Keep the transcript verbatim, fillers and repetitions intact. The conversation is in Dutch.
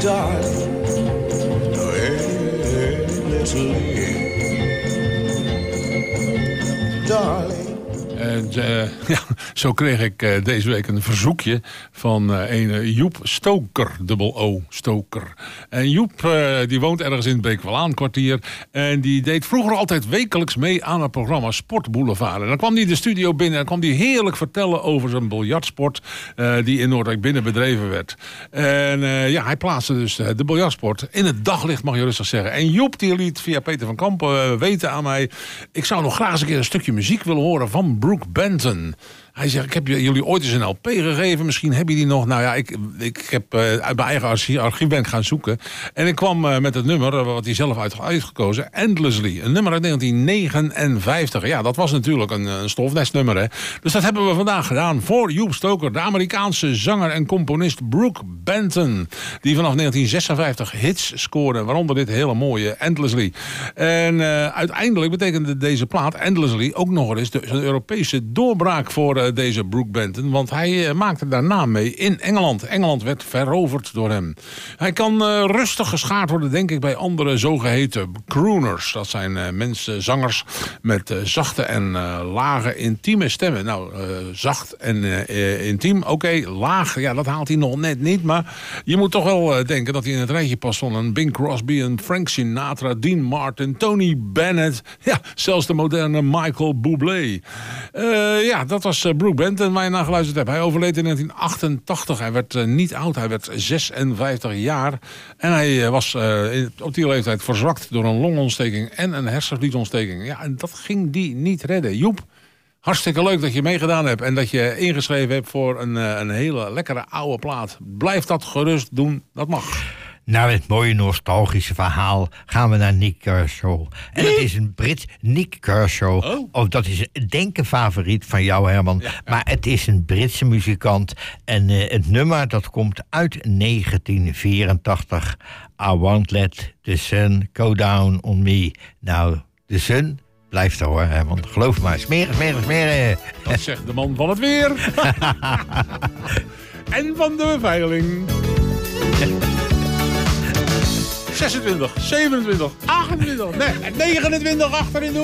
darling, endlessly, darling. En uh, ja, zo kreeg ik uh, deze week een verzoekje van uh, een Joep Stoker, dubbel O, Stoker. En Joep uh, die woont ergens in het Beekwalaan kwartier. En die deed vroeger altijd wekelijks mee aan het programma Sport Boulevard. En dan kwam hij de studio binnen en kwam hij heerlijk vertellen over zijn biljartsport uh, die in Noordwijk binnen bedreven werd. En uh, ja, hij plaatste dus uh, de biljartsport in het daglicht, mag je rustig zeggen. En Joep die liet via Peter van Kampen uh, weten aan mij, ik zou nog graag eens een keer een stukje muziek willen horen van Brooke Benton. Hij zegt, ik heb jullie ooit eens een L P gegeven. Misschien heb je die nog. Nou ja, ik, ik heb uh, uit mijn eigen archief, archief ben ik gaan zoeken. En ik kwam uh, met het nummer, uh, wat hij zelf uit, uitgekozen. Endlessly. Een nummer uit negentien negenenvijftig. Ja, dat was natuurlijk een, een stofnestnummer. Hè? Dus dat hebben we vandaag gedaan voor Joep Stoker. De Amerikaanse zanger en componist Brooke Benton. Die vanaf negentien zesenvijftig hits scoorde. Waaronder dit hele mooie Endlessly. En uh, uiteindelijk betekende deze plaat Endlessly ook nog eens de, een Europese doorbraak voor uh, deze Brooke Benton, want hij uh, maakte daarna mee in Engeland. Engeland werd veroverd door hem. Hij kan uh, rustig geschaard worden, denk ik, bij andere zogeheten crooners. Dat zijn uh, mensen, zangers met uh, zachte en uh, lage, intieme stemmen. Nou, uh, zacht en uh, intiem, oké, okay, laag, ja, dat haalt hij nog net niet, maar je moet toch wel uh, denken dat hij in het rijtje past van een Bing Crosby, een Frank Sinatra, Dean Martin, Tony Bennett, ja, zelfs de moderne Michael Bublé. Uh, ja, dat was uh, Brooke Benton, waar je naar geluisterd hebt. Hij overleed in negentien achtentachtig. Hij werd uh, niet oud, hij werd zesenvijftig jaar. En hij uh, was uh, in, op die leeftijd verzwakt door een longontsteking en een hersenvliesontsteking. Ja, en dat ging die niet redden. Joep, hartstikke leuk dat je meegedaan hebt en dat je ingeschreven hebt voor een, uh, een hele lekkere oude plaat. Blijf dat gerust doen, dat mag. Na het mooie nostalgische verhaal gaan we naar Nick Kershaw. En dat is een Brit, Nick Kershaw. Oh. Of dat is een denk een favoriet van jou, Herman. Ja. Maar het is een Britse muzikant. En uh, het nummer dat komt uit negentien vierentachtig. I won't let the sun go down on me. Nou, de sun blijft er hoor, Herman. Geloof maar. Smeren, smeren, smeren. Dat zegt de man van het weer. En van de beveiling. zesentwintig, zevenentwintig, achtentwintig, nee, negenentwintig achterin de